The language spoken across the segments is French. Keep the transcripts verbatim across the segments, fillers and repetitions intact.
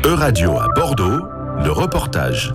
Euradio à Bordeaux, le reportage.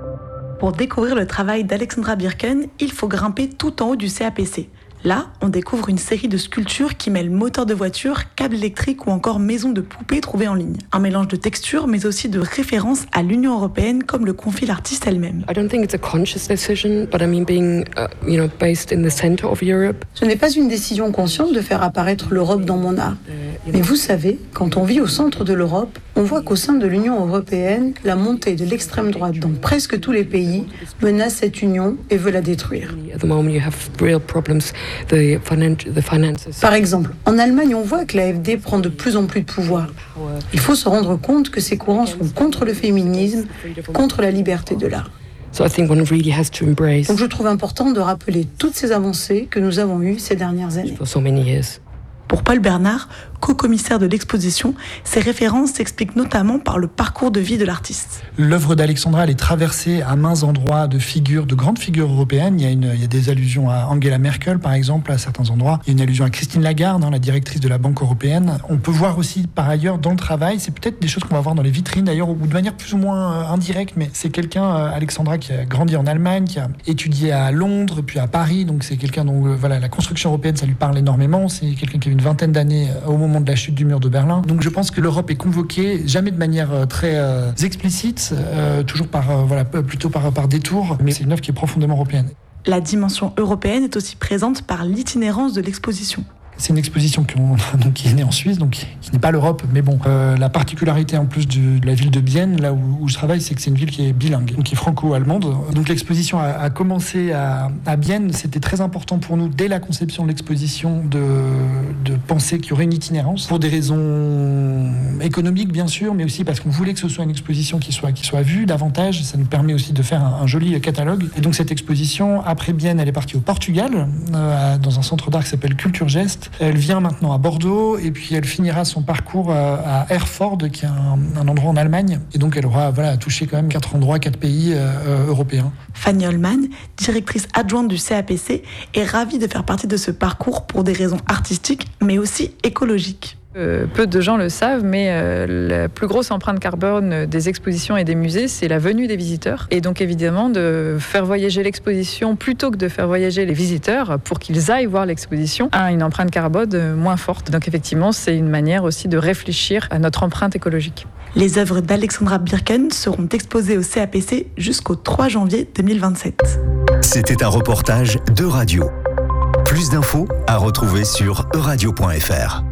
Pour découvrir le travail d'Alexandra Birken, il faut grimper tout en haut du C A P C. Là, on découvre une série de sculptures qui mêlent moteurs de voiture, câbles électriques ou encore maisons de poupées trouvées en ligne. Un mélange de textures, mais aussi de références à l'Union européenne, comme le confie l'artiste elle-même. I don't think it's a conscious decision, but I mean being, uh, you know, based in the center of Europe. Ce n'est pas une décision consciente de faire apparaître l'Europe dans mon art. Mais vous savez, quand on vit au centre de l'Europe, on voit qu'au sein de l'Union européenne, la montée de l'extrême droite dans presque tous les pays menace cette union et veut la détruire. At the moment, you have real problems. The finan- the finances. Par exemple, en Allemagne, on voit que l'A F D prend de plus en plus de pouvoir. Il faut se rendre compte que ces courants sont contre le féminisme, contre la liberté de l'art. So I think one really has to embrace Donc je trouve important de rappeler toutes ces avancées que nous avons eues ces dernières années. for so many years. Pour Paul Bernard, co-commissaire de l'exposition, ces références s'expliquent notamment par le parcours de vie de l'artiste. L'œuvre d'Alexandra, elle est traversée à maints endroits de figures, de grandes figures européennes. Il y a, une, il y a des allusions à Angela Merkel, par exemple, à certains endroits. Il y a une allusion à Christine Lagarde, hein, la directrice de la Banque européenne. On peut voir aussi, par ailleurs, dans le travail, c'est peut-être des choses qu'on va voir dans les vitrines, d'ailleurs, ou de manière plus ou moins euh, indirecte, mais c'est quelqu'un, euh, Alexandra, qui a grandi en Allemagne, qui a étudié à Londres, puis à Paris. Donc c'est quelqu'un dont euh, voilà, la construction européenne, ça lui parle énormément. C'est quelqu'un qui a une vingtaine d'années au moment de la chute du mur de Berlin. Donc je pense que l'Europe est convoquée, jamais de manière euh, très euh, explicite, euh, toujours par, euh, voilà, plutôt par, par détour, mais c'est une œuvre qui est profondément européenne. La dimension européenne est aussi présente par l'itinérance de l'exposition. C'est une exposition qui, on, donc, qui est née en Suisse, donc qui n'est pas l'Europe, mais bon, euh, la particularité en plus de, de la ville de Bienne, là où, où je travaille, c'est que c'est une ville qui est bilingue, donc qui est franco-allemande. Donc l'exposition a, a commencé à, à Bienne. C'était très important pour nous, dès la conception de l'exposition, de, de penser qu'il y aurait une itinérance, pour des raisons économiques, bien sûr, mais aussi parce qu'on voulait que ce soit une exposition qui soit, qui soit vue davantage. Ça nous permet aussi de faire un, un joli catalogue. Et donc cette exposition, après Bienne, elle est partie au Portugal, euh, dans un centre d'art qui s'appelle Culture Geste. Elle vient maintenant à Bordeaux et puis elle finira son parcours à Erfurt, qui est un, un endroit en Allemagne. Et donc elle aura voilà, touché quand même quatre endroits, quatre pays euh, européens. Fanny Holman, directrice adjointe du C A P C, est ravie de faire partie de ce parcours pour des raisons artistiques, mais aussi écologiques. Euh, peu de gens le savent, mais euh, la plus grosse empreinte carbone des expositions et des musées, c'est la venue des visiteurs. Et donc évidemment, de faire voyager l'exposition plutôt que de faire voyager les visiteurs pour qu'ils aillent voir l'exposition a une empreinte carbone moins forte. Donc effectivement, c'est une manière aussi de réfléchir à notre empreinte écologique. Les œuvres d'Alexandra Birken seront exposées au C A P C jusqu'au trois janvier deux mille vingt-sept. C'était un reportage d'Euradio. Plus d'infos à retrouver sur euradio point f r.